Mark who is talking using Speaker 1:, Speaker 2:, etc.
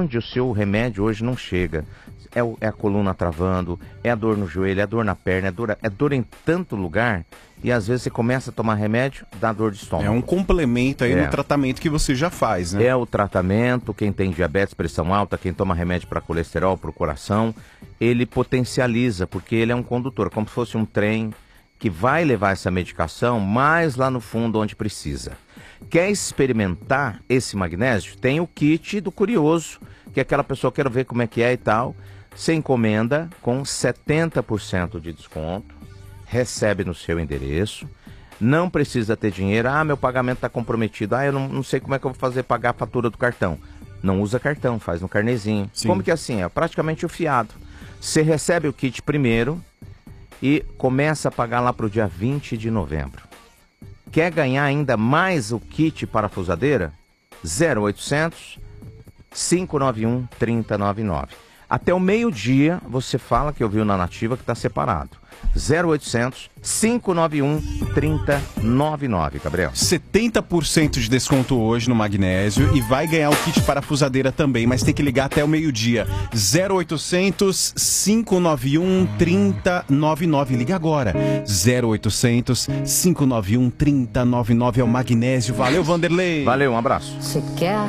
Speaker 1: aonde o seu remédio hoje não chega. É a coluna travando, é a dor no joelho, é a dor na perna, é dor em tanto lugar. E às vezes você começa a tomar remédio, dá dor de estômago.
Speaker 2: É um complemento aí no tratamento que você já faz, né?
Speaker 1: É o tratamento, quem tem diabetes, pressão alta, quem toma remédio para colesterol, para o coração, ele potencializa, porque ele é um condutor, como se fosse um trem que vai levar essa medicação mais lá no fundo onde precisa. Quer experimentar esse magnésio? Tem o kit do curioso, que é aquela pessoa que quer ver como é que é e tal. Você encomenda com 70% de desconto, recebe no seu endereço, não precisa ter dinheiro. Ah, meu pagamento está comprometido. Ah, eu não sei como é que eu vou fazer pagar a fatura do cartão. Não usa cartão, faz no carnezinho.
Speaker 2: Sim.
Speaker 1: Como que é assim? É praticamente o fiado. Você recebe o kit primeiro e começa a pagar lá para o dia 20 de novembro. Quer ganhar ainda mais o kit parafusadeira? 0800 591 3099. Até o meio-dia você fala que ouviu na Nativa que está separado. 0800 591 3099, Gabriel.
Speaker 2: 70% de desconto hoje no magnésio e vai ganhar o kit parafusadeira também, mas tem que ligar até o meio-dia. 0800 591 3099. Liga agora. 0800 591 3099 é o magnésio. Valeu, Vanderlei.
Speaker 1: Valeu, um abraço.
Speaker 3: Você quer